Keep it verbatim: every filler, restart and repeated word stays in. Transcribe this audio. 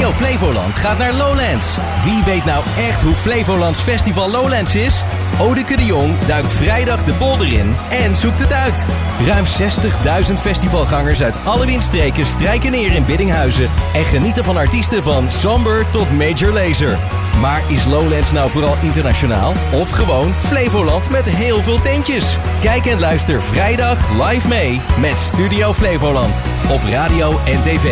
Studio Flevoland gaat naar Lowlands. Wie weet nou echt hoe Flevolands Festival Lowlands is? Odeke de Jong duikt vrijdag de polder in en zoekt het uit. Ruim zestigduizend festivalgangers uit alle windstreken strijken neer in Biddinghuizen en genieten van artiesten van Somber tot Major Lazer. Maar is Lowlands nou vooral internationaal of gewoon Flevoland met heel veel tentjes? Kijk en luister vrijdag live mee met Studio Flevoland op radio en tv.